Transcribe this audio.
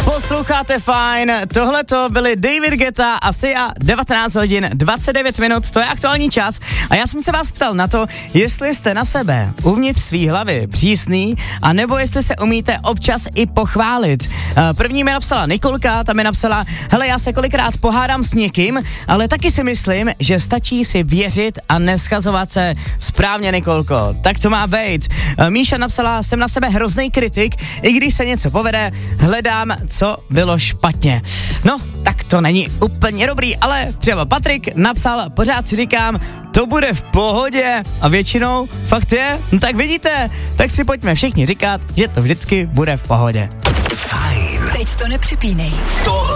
Posloucháte fajn, tohle to byly David Guetta a Sia, 19 hodin 29 minut, to je aktuální čas a já jsem se vás ptal na to, jestli jste na sebe uvnitř svý hlavy přísný, a nebo jestli se umíte občas i pochválit. První mi napsala Nikolka, ta mi napsala, hele, já se kolikrát pohádám s někým, ale taky si myslím, že stačí si věřit a neschazovat se. Správně, Nikolko, tak to má být. Míša napsala, jsem na sebe hrozný kritik, i když se něco povede, hledám, co bylo špatně. No, tak to není úplně dobrý, ale třeba Patrik napsal, pořád si říkám, to bude v pohodě, a většinou fakt je, no tak vidíte, tak si pojďme všichni říkat, že to vždycky bude v pohodě. Fajn. Teď to nepřepínej. Tohle